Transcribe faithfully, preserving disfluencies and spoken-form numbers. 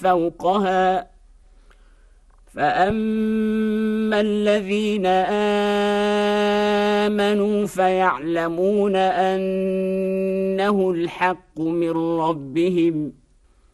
فوقها. فأما الذين آمنوا فيعلمون أنه الحق من ربهم